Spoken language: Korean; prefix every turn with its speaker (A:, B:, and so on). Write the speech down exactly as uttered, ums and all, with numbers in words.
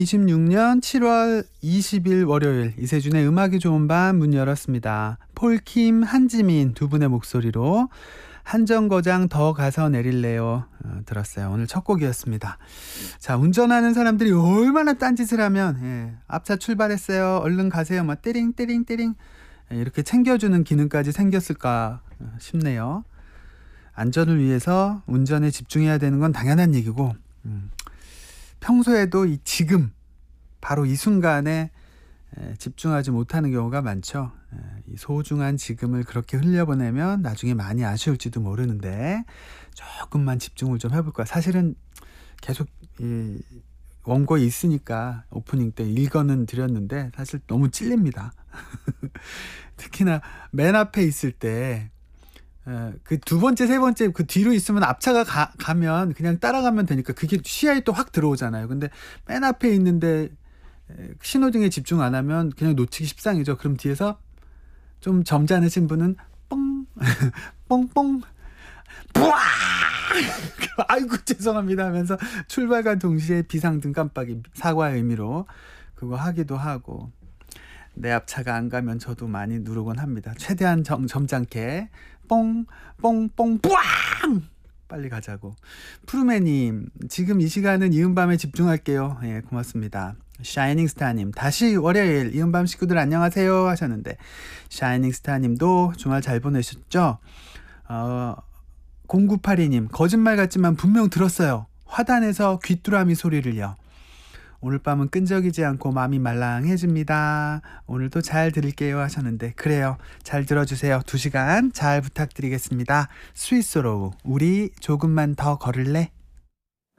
A: 이십육 년 칠월 이십일 월요일 이세준의 음악이 좋은 밤 문 열었습니다. 폴킴, 한지민 두 분의 목소리로 한정거장 더 가서 내릴래요 어, 들었어요. 오늘 첫 곡이었습니다. 자, 운전하는 사람들이 얼마나 딴짓을 하면 예, 앞차 출발했어요, 얼른 가세요, 막 띠링 띠링 띠링 예, 이렇게 챙겨주는 기능까지 생겼을까 어, 싶네요. 안전을 위해서 운전에 집중해야 되는 건 당연한 얘기고 음, 평소에도 이 지금 바로 이 순간에 에, 집중하지 못하는 경우가 많죠. 에, 이 소중한 지금을 그렇게 흘려보내면 나중에 많이 아쉬울지도 모르는데 조금만 집중을 좀 해볼까. 사실은 계속 이 원고에 있으니까 오프닝 때 읽어는 드렸는데 사실 너무 찔립니다. 특히나 맨 앞에 있을 때 그 두 번째 세 번째 그 뒤로 있으면 앞차가 가, 가면 그냥 따라가면 되니까 그게 시야에 또 확 들어오잖아요. 근데 맨 앞에 있는데 신호등에 집중 안 하면 그냥 놓치기 십상이죠. 그럼 뒤에서 좀 점잖으신 분은 뻥 뻥뻥 뿌아 아이고 죄송합니다 하면서 출발과 동시에 비상등 깜빡이 사과의 의미로 그거 하기도 하고, 내 앞차가 안 가면 저도 많이 누르곤 합니다. 최대한 점, 점잖게 뽕 뽕뽕 뿌앙 빨리 가자고. 푸르메님, 지금 이 시간은 이은밤에 집중할게요. 예, 고맙습니다. 샤이닝스타님, 다시 월요일 이은밤 식구들 안녕하세요 하셨는데, 샤이닝스타님도 주말 잘 보내셨죠? 어, 공구팔이님, 거짓말 같지만 분명 들었어요. 화단에서 귀뚜라미 소리를요. 오늘 밤은 끈적이지 않고 마음이 말랑해집니다. 오늘도 잘 들을게요 하셨는데, 그래요, 잘 들어주세요. 두 시간 잘 부탁드리겠습니다. 스위스로우, 우리 조금만 더 걸을래?